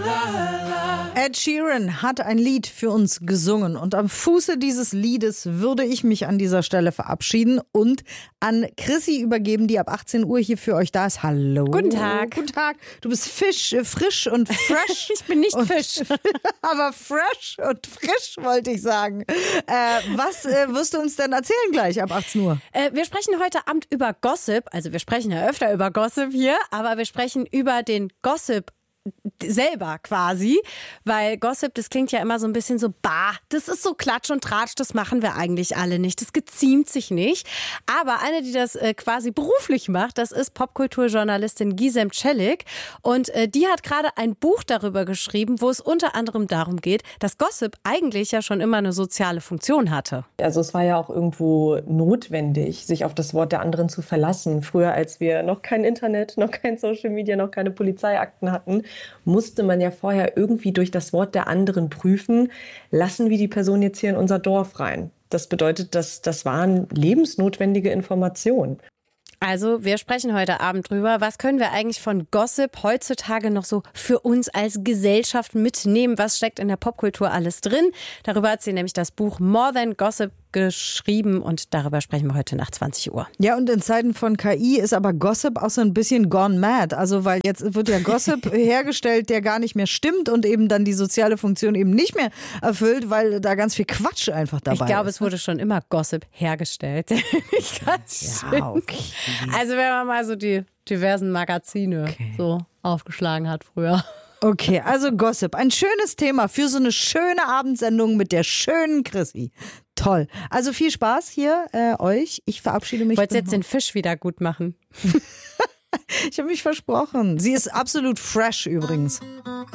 Ed Sheeran hat ein Lied für uns gesungen und am Fuße dieses Liedes würde ich mich an dieser Stelle verabschieden und an Chrissy übergeben, die ab 18 Uhr hier für euch da ist. Hallo. Guten Tag. Guten Tag. Du bist frisch und fresh. Ich bin nicht Fisch. Aber fresh und frisch wollte ich sagen. Was wirst du uns denn erzählen gleich ab 18 Uhr? Wir sprechen heute Abend über Gossip. Also wir sprechen ja öfter über Gossip hier, aber wir sprechen über den Gossip selber quasi, weil Gossip, das klingt ja immer so ein bisschen so, das ist so Klatsch und Tratsch, das machen wir eigentlich alle nicht, das geziemt sich nicht. Aber eine, die das quasi beruflich macht, das ist Popkulturjournalistin Gizem Celik und die hat gerade ein Buch darüber geschrieben, wo es unter anderem darum geht, dass Gossip eigentlich ja schon immer eine soziale Funktion hatte. Also es war ja auch irgendwo notwendig, sich auf das Wort der anderen zu verlassen. Früher, als wir noch kein Internet, noch kein Social Media, noch keine Polizeiakten hatten, musste man ja vorher irgendwie durch das Wort der anderen prüfen, lassen wir die Person jetzt hier in unser Dorf rein. Das bedeutet, das waren lebensnotwendige Informationen. Also wir sprechen heute Abend drüber, was können wir eigentlich von Gossip heutzutage noch so für uns als Gesellschaft mitnehmen? Was steckt in der Popkultur alles drin? Darüber hat sie nämlich das Buch More Than Gossip geschrieben und darüber sprechen wir heute nach 20 Uhr. Ja, und in Zeiten von KI ist aber Gossip auch so ein bisschen gone mad. Also weil jetzt wird ja Gossip hergestellt, der gar nicht mehr stimmt und eben dann die soziale Funktion eben nicht mehr erfüllt, weil da ganz viel Quatsch einfach dabei ist. Ich glaube, es wurde schon immer Gossip hergestellt. Nicht ganz schön. Okay. Also wenn man mal so die diversen Magazine so aufgeschlagen hat früher. Okay, also Gossip. Ein schönes Thema für so eine schöne Abendsendung mit der schönen Chrissy. Toll. Also viel Spaß hier euch. Ich verabschiede mich. Wolltest jetzt den Fisch wieder gut machen? Ich habe mich versprochen. Sie ist absolut fresh übrigens.